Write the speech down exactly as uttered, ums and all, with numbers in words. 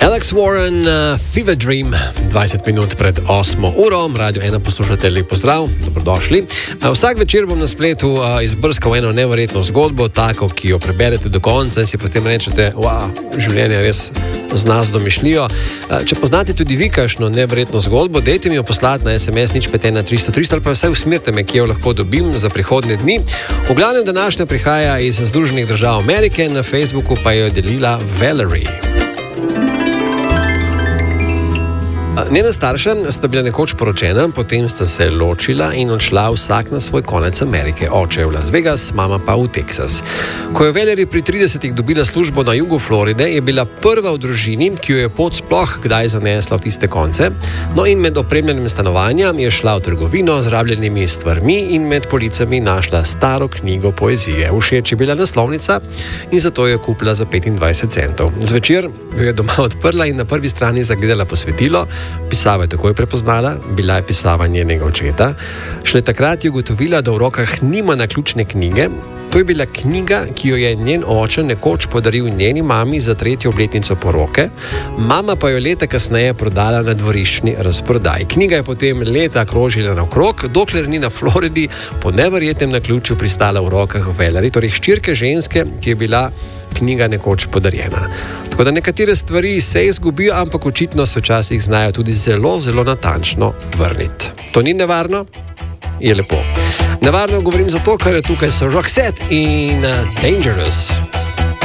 Alex Warren, uh, Fever Dream, dvajset minut pred osmo uro, Radio ena poslušate, lep pozdrav, dobrodošli. Uh, vsak večer bom na spletu uh, izbrskal eno neverjetno zgodbo, tako, ki jo preberete do konca in si potem rečete, wow, življenje je res z nas domišljijo. Uh, če poznate tudi vi kakšno neverjetno zgodbo, dejte mi jo poslati na es em es nič pet ena tristo tristo ali pa vsaj usmerite me, kje jo lahko dobim za prihodnje dni. V glavnem današnja prihaja iz Združenih držav Amerike, na Facebooku pa jo je delila Valerie. Njena starša sta bila nekoč poročena, potem sta se ločila in odšla vsak na svoj konec Amerike. Oče v Las Vegas, mama pa v Teksas. Ko je Valerie pri tridesetih dobila službo na jugu Floride, je bila prva v družini, ki jo je pot sploh kdaj zanesla v tiste konce. No in med opremljenim stanovanjem je šla v trgovino z rabljenimi stvarmi in med policami našla staro knjigo poezije. Všeč je bila naslovnica in zato jo je kupila za petindvajset centov. Zvečer jo je doma odprla in na prvi strani zagledala posvetilo. Pisavo je takoj prepoznala, bila je pisava njenega očeta. Šele takrat je ugotovila, da v rokah nima naključne knjige. To je bila knjiga, ki jo je njen oče nekoč podaril njeni mami za tretjo obletnico poroke. Mama pa jo leta kasneje prodala na dvoriščni razprodaji. Knjiga je potem leta krožila naokrog, dokler ni na Floridi po neverjetnem naključju pristala v rokah Valerie, torej hčerke ženske, ki je bila knjiga nekoč podarjena. Tako da nekatere stvari se izgubijo, ampak očitno se včasih znajo tudi zelo, zelo natančno vrniti. To ni nevarno? Je lepo. Nevarno govorim zato, ker je tukaj so Roxette in uh, Dangerous.